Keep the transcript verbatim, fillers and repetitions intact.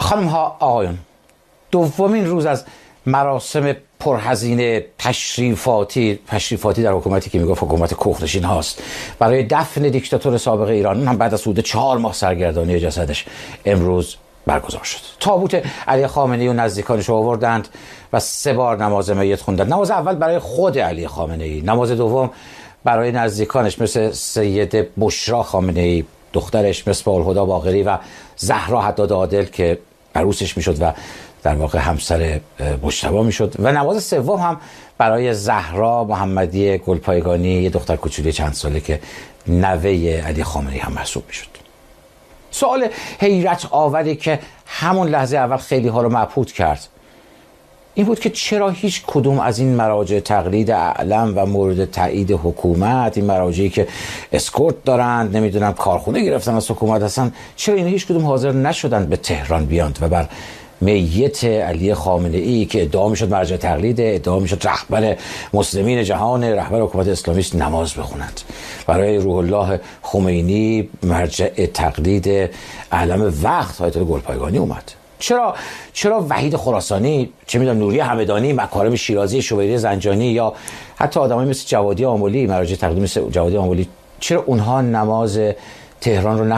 خانم ها آقایون، دومین روز از مراسم پرهزینه تشریفاتی تشریفاتی در حکومتی که میگفت حکومت کوهنشین هاست برای دفن دیکتاتور سابق ایران، هم بعد از حدود چهار ماه سرگردانی جسدش، امروز برگزار شد. تابوت علی خامنه‌ای و نزدیکانش آوردند و سه بار نماز میت خوندند. نماز اول برای خود علی خامنه‌ای، نماز دوم برای نزدیکانش مثل سیده بشرا خامنه‌ای دخترش، مصباح الهدی باقری و زهرا حداد عادل که عروسش میشد و در واقع همسر مجتبی میشد، و نماز سوم هم برای زهرا محمدی گلپایگانی، یه دختر کوچولی چند ساله که نوه علی خامنه‌ای هم محسوب میشد. سوال حیرت آوری که همون لحظه اول خیلی ها رو مبهوت کرد این بود که چرا هیچ کدوم از این مراجع تقلید اعلم و مورد تایید حکومت، این مراجعی که اسکورت دارند، نمیدونم کارخونه گرفتن از حکومت هستن، چرا اینا هیچ کدوم حاضر نشدند به تهران بیاند و بر میت علی خامنه‌ای که ادعا میشد مرجع تقلید، ادعا میشد رهبر مسلمین جهان، رهبر حکومت اسلامی است، نماز بخونند. برای روح الله خمینی مرجع تقلید اعلم وقت آیت الله گلپایگانی اومد. چرا چرا وحید خراسانی، چه میدونم نوری همدانی، مکارم شیرازی، شویری زنجانی یا حتی آدمایی مثل جوادی آملی، مرجع تقلید مثل جوادی آملی، چرا اونها نماز تهران رو